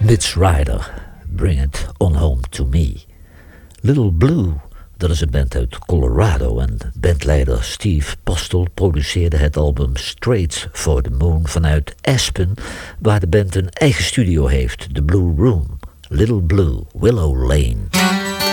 Mitch Ryder, Bring It On Home To Me. Little Blue, dat is een band uit Colorado en bandleider Steve Postel produceerde het album Straight for the Moon vanuit Aspen, waar de band een eigen studio heeft, The Blue Room. Little Blue, Willow Lane.